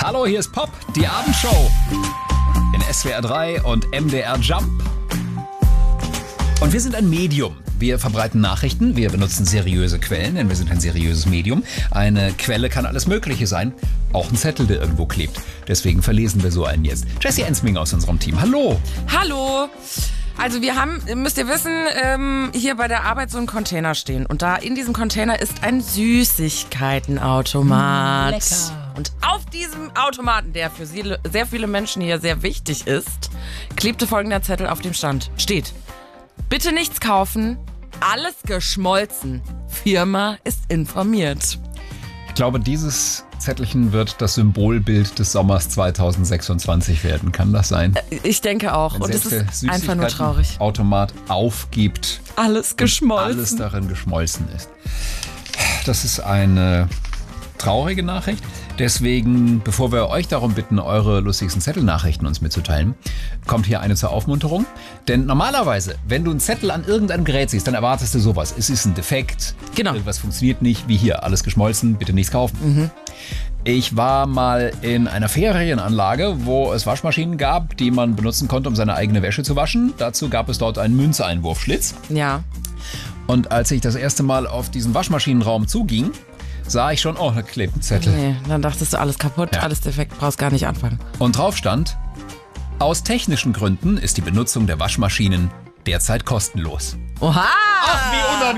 Hallo, hier ist Pop, die Abendshow in SWR 3 und MDR Jump. Und wir sind ein Medium. Wir verbreiten Nachrichten, wir benutzen seriöse Quellen, denn wir sind ein seriöses Medium. Eine Quelle kann alles Mögliche sein, auch ein Zettel, der irgendwo klebt. Deswegen verlesen wir so einen jetzt. Jessie Ensming aus unserem Team, hallo. Hallo. Also wir haben, müsst ihr wissen, hier bei der Arbeit so einen Container stehen. Und da in diesem Container ist ein Süßigkeitenautomat. Lecker. Und auf diesem Automaten, der für sehr viele Menschen hier sehr wichtig ist, klebte folgender Zettel auf dem Stand. Steht: Bitte nichts kaufen, alles geschmolzen. Firma ist informiert. Ich glaube, dieses Zettelchen wird das Symbolbild des Sommers 2026 werden. Kann das sein? Ich denke auch. Wenn Und es selbst ist einfach nur traurig. der Automat aufgibt. Alles geschmolzen. Alles darin geschmolzen ist. Das ist eine traurige Nachricht. Deswegen, bevor wir euch darum bitten, eure lustigsten Zettelnachrichten uns mitzuteilen, kommt hier eine zur Aufmunterung. Denn normalerweise, wenn du einen Zettel an irgendeinem Gerät siehst, dann erwartest du sowas. Es ist ein Defekt, Genau. Irgendwas funktioniert nicht, wie hier, alles geschmolzen, bitte nichts kaufen. Ich war mal in einer Ferienanlage, wo es Waschmaschinen gab, die man benutzen konnte, um seine eigene Wäsche zu waschen. Dazu gab es dort einen Münzeinwurfschlitz. Ja. Und als ich das erste Mal auf diesen Waschmaschinenraum zuging, sah ich schon, oh, da klebt ein Zettel. Nee, dann dachtest du, alles kaputt, Ja. alles defekt, brauchst gar nicht anfangen. Und drauf stand: Aus technischen Gründen ist die Benutzung der Waschmaschinen derzeit kostenlos. Oha! Ach, wie unangenehm.